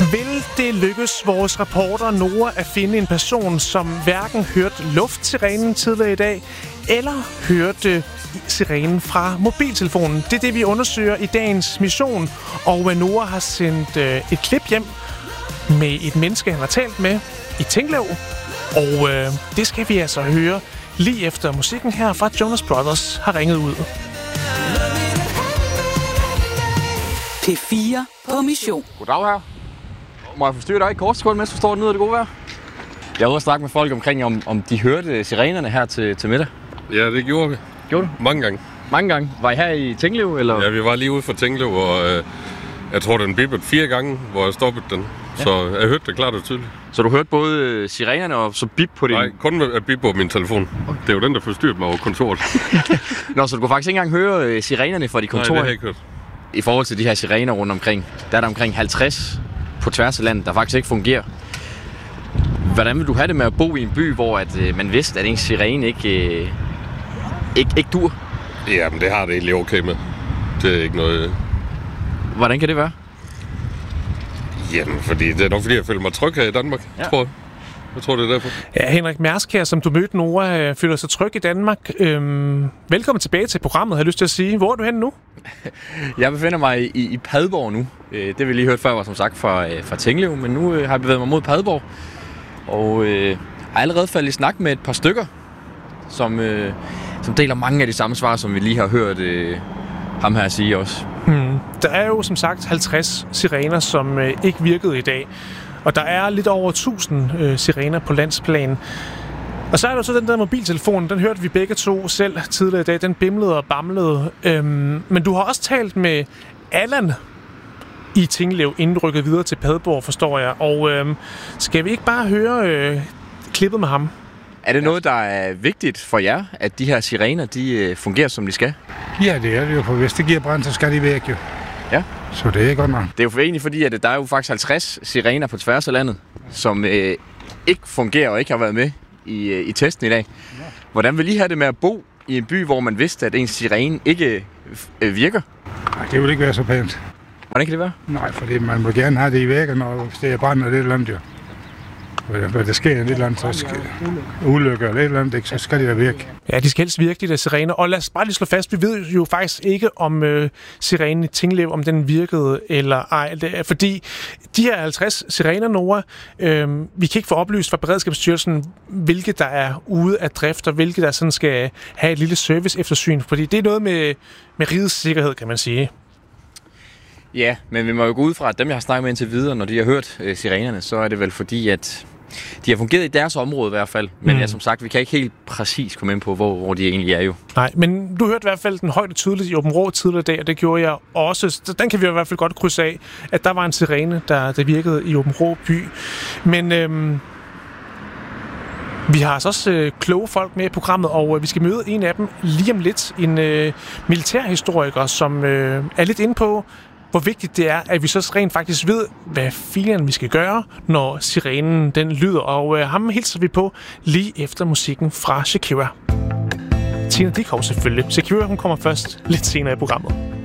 Vil det lykkes vores reporter Nora at finde en person, som hverken hørte luftsirenen tidligere i dag, eller hørte sirenen fra mobiltelefonen? Det er det, vi undersøger i dagens mission. Og Nora har sendt et klip hjem med et menneske, han har talt med i Tinglev. Og det skal vi altså høre lige efter musikken her fra Jonas Brothers har ringet ud. P4 på mission. Goddag her. Må jeg forstyrre dig i kort sekund, mens du står dernede af det gode vejr? Jeg er ude og snakke med folk omkring, om de hørte sirenerne her til middag. Ja, det gjorde vi. Gjorde du? Mange gange. Mange gange? Var I her i Tinglev, eller? Ja, vi var lige ude for Tinglev, og jeg tror, den bippede 4 gange, hvor jeg stoppede den. Ja. Så jeg hørte det klart og tydeligt. Så du hørte både sirenerne og så bip på din... Nej, kun at bip på min telefon. Okay. Det er jo den, der forstyrrede mig over kontoret. Nå, så du kunne faktisk ikke engang høre sirenerne fra de kontorer? Nej, det har jeg ikke hørt. I forhold til de her sirener rundt omkring, der er der omkring 50 på tværs af landet, der faktisk ikke fungerer. Hvordan vil du have det med at bo i en by, hvor man vidste, at en sirene ikke dur? Jamen, det har det egentlig okay med. Det er ikke noget... Hvordan kan det være? Jamen, det er nok fordi, jeg føler mig tryg her i Danmark, tror jeg. Jeg tror, det er derfor. Ja, Henrik Mærsk her, som du mødte, Nora, føler sig tryg i Danmark. Velkommen tilbage til programmet, har jeg lyst til at sige. Hvor er du henne nu? Jeg befinder mig i Padborg nu. Det vi lige hørte før var som sagt fra Tinglev, men nu har jeg bevæget mig mod Padborg. Og har allerede faldet i snak med et par stykker, som deler mange af de samme svar, som vi lige har hørt ham her sige også. Der er jo som sagt 50 sirener, som ikke virkede i dag. Og der er lidt over 1000 sirener på landsplan. Og så er der så den der mobiltelefon, den hørte vi begge to selv tidligere i dag. Den bimlede og bamlede. Men du har også talt med Allan i Tinglev, inden du rykkede videre til Padborg, forstår jeg. Og skal vi ikke bare høre klippet med ham? Er det noget, der er vigtigt for jer, at de her sirener, de fungerer, som de skal? Ja, det er det jo, for hvis det giver brand, så skal de væk jo. Ja. Så det er godt nok. Det er jo egentlig fordi, at der er jo faktisk 50 sirener på tværs af landet, som ikke fungerer og ikke har været med i testen i dag. Hvordan vil I have det med at bo i en by, hvor man vidste, at ens sirene ikke virker? Nej, det vil ikke være så pænt. Hvordan kan det være? Nej, fordi man må gerne have det i væggen, og hvis det er brand og det eller andet jo. Hvad der sker et eller andet, så skal ulykker eller et eller andet, så skal de da virke. Ja, de skal helst virke, de der sirener. Og lad os bare lige slå fast, vi ved jo faktisk ikke, om sirenen i Tinglev, om den virkede eller ej. Fordi de her 50 sirener, Nora, vi kan ikke få oplyst fra Beredskabsstyrelsen, hvilke der er ude af drift, og hvilke der sådan skal have et lille service-eftersyn. Fordi det er noget med rigets sikkerhed, kan man sige. Ja, men vi må jo gå ud fra, at dem, jeg har snakket med indtil videre, når de har hørt sirenerne, så er det vel fordi, at de har fungeret i deres område i hvert fald. Men ja, som sagt, vi kan ikke helt præcis komme ind på, hvor de egentlig er jo. Nej, men du hørte i hvert fald den højt og tydeligt i Aabenraa tidligere i dag, og det gjorde jeg også. Så den kan vi i hvert fald godt krydse af, at der var en sirene, der virkede i Aabenraa by. Men vi har altså også kloge folk med i programmet, og vi skal møde en af dem lige om lidt. En militærhistoriker, som er lidt inde på, hvor vigtigt det er, at vi så rent faktisk ved, hvad filen vi skal gøre, når sirenen den lyder. Og ham hilser vi på lige efter musikken fra Shakira. Tina Dickow selvfølgelig. Shakira, hun kommer først lidt senere i programmet.